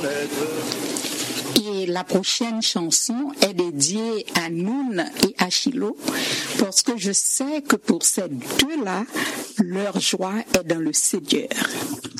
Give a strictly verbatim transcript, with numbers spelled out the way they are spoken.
Et la prochaine chanson est dédiée à Noun et à Chilo, parce que je sais que pour ces deux-là, leur joie est dans le Seigneur.